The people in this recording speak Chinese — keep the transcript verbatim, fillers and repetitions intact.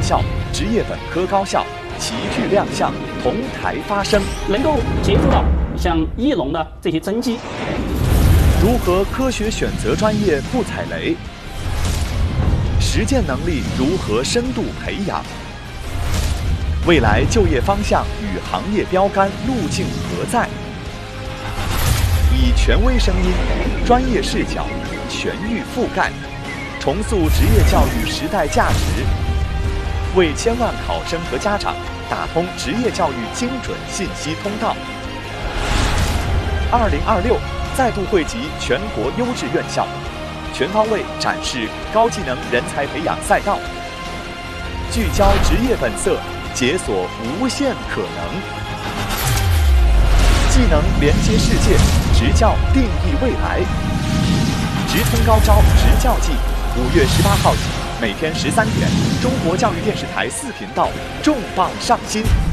校、职业本科高校齐聚亮相，同台发声， 能够接触到像翼龙的这些真机。 如何科学选择专业不踩雷？实践能力如何深度培养？未来就业方向与行业标杆路径何在？以权威声音、专业视角，全域覆盖，重塑职业教育时代价值，为千万考生和家长打通职业教育精准信息通道。二零二六再度汇集全国优质院校，全方位展示高技能人才培养赛道，聚焦职业本色，解锁无限可能。技能连接世界，职教定义未来。直通高招职教季，五月十八号起，每天十三点，中国教育电视台四频道重磅上新。